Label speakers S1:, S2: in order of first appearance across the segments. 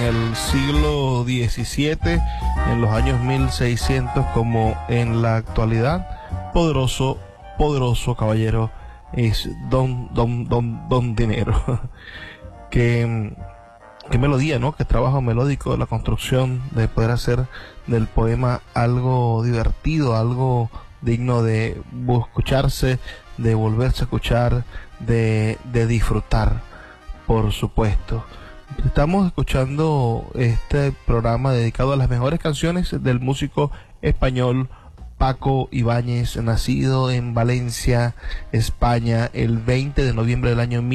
S1: el siglo XVII, en los años 1600, como en la actualidad. Poderoso caballero es Don Dinero. Qué melodía, ¿no? Qué trabajo melódico, la construcción de poder hacer del poema algo divertido, algo digno de escucharse, de volverse a escuchar, de disfrutar, por supuesto. Estamos escuchando este programa dedicado a las mejores canciones del músico español Paco Ibáñez, nacido en Valencia, España, el 20 de noviembre del año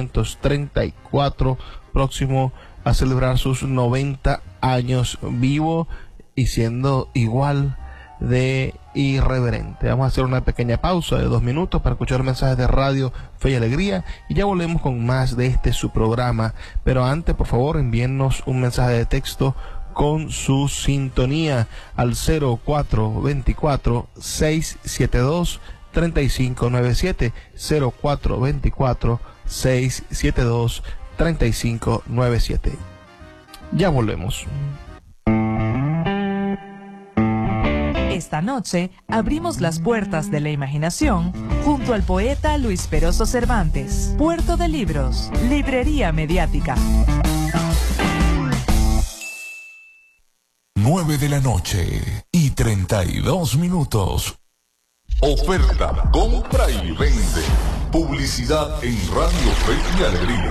S1: 1934, próximo a celebrar sus 90 años vivo y siendo igual de irreverente. Vamos a hacer una pequeña pausa de 2 minutos para escuchar mensajes de Radio Fe y Alegría y ya volvemos con más de su programa. Pero antes, por favor, envíennos un mensaje de texto con su sintonía al 0424-672-3597, 0424-672-3597. Ya volvemos.
S2: Esta noche abrimos las puertas de la imaginación junto al poeta Luis Peroso Cervantes. Puerto de Libros, Librería Mediática.
S3: 9 de la noche y 32 minutos. Oferta, compra y vende. Publicidad en Radio Fe y Alegría.